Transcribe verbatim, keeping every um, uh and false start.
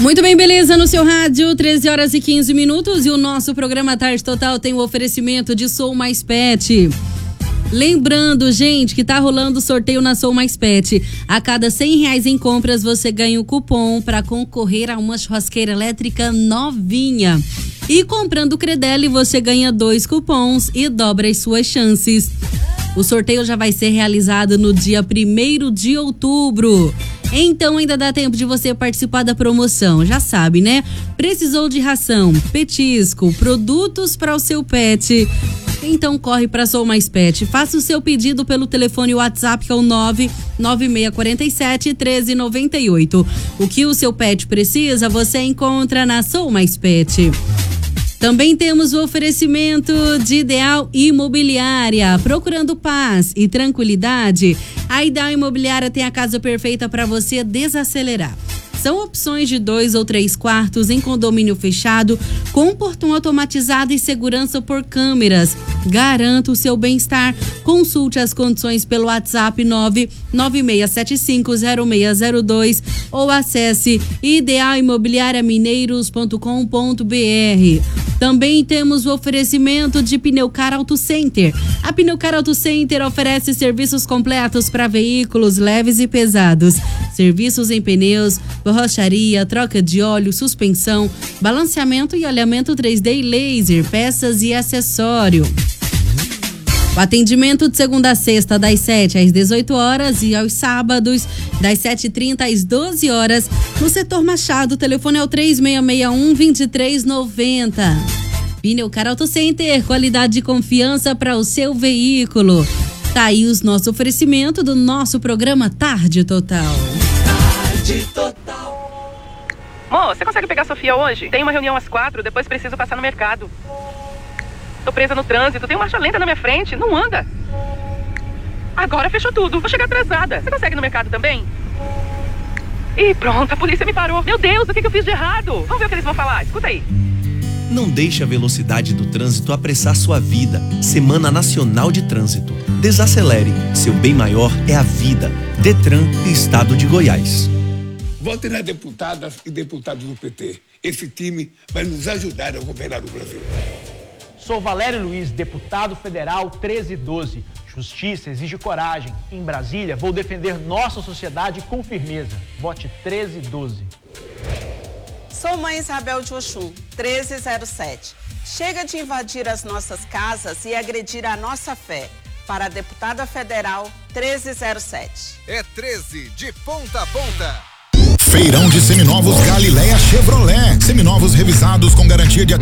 Muito bem, beleza, no seu rádio, treze horas e quinze minutos, e o nosso programa Tarde Total tem o oferecimento de Sou Mais Pet. Lembrando, gente, que tá rolando sorteio na Sou Mais Pet. A cada cem reais em compras, você ganha o cupom para concorrer a uma churrasqueira elétrica novinha. E comprando o Credelli, você ganha dois cupons e dobra as suas chances. O sorteio já vai ser realizado no dia primeiro de outubro. Então ainda dá tempo de você participar da promoção. Já sabe, né? Precisou de ração, petisco, produtos para o seu pet? Então corre para Sou Mais Pet. Faça o seu pedido pelo telefone WhatsApp, que é o nove nove seis quatro sete, um três nove oito. O que o seu pet precisa, você encontra na Sou Mais Pet. Também temos o oferecimento de Ideal Imobiliária. Procurando paz e tranquilidade, a Ideal Imobiliária tem a casa perfeita para você desacelerar. São opções de dois ou três quartos em condomínio fechado, com portão automatizado e segurança por câmeras. Garanta o seu bem-estar. Consulte as condições pelo WhatsApp nove nove seis sete cinco zero seis zero dois ou acesse ideal imobiliária mineiros ponto com ponto br. Também temos o oferecimento de Pneucar Auto Center. A Pneucar Auto Center oferece serviços completos para veículos leves e pesados. Serviços em pneus, borracharia, troca de óleo, suspensão, balanceamento e alinhamento três D e laser, peças e acessório. O atendimento de segunda a sexta, das sete às dezoito horas, e aos sábados, das sete e trinta às doze horas, no setor Machado. O telefone é o três seis seis um, dois três nove zero. Pneucar Auto Center, qualidade e confiança para o seu veículo. Tá aí o nosso oferecimento do nosso programa Tarde Total. Tarde Total. Mô, você consegue pegar a Sofia hoje? Tem uma reunião às quatro, depois preciso passar no mercado. Tô presa no trânsito, tem uma marcha lenta na minha frente, não anda. Agora fechou tudo, vou chegar atrasada. Você consegue ir no mercado também? Ih, pronto, a polícia me parou. Meu Deus, o que, que eu fiz de errado? Vamos ver o que eles vão falar, escuta aí. Não deixe a velocidade do trânsito apressar sua vida. Semana Nacional de Trânsito. Desacelere, seu bem maior é a vida. Detran e Estado de Goiás. Votem nas deputadas e deputados do P T. Esse time vai nos ajudar a governar o Brasil. Sou Valério Luiz, deputado federal treze doze. Justiça exige coragem. Em Brasília, vou defender nossa sociedade com firmeza. Vote treze doze. Sou mãe Isabel de Oxum, treze zero sete. Chega de invadir as nossas casas e agredir a nossa fé. Para a deputada federal treze zero sete. É treze de ponta a ponta. Feirão de seminovos Galileia Chevrolet. Seminovos revisados com garantia de até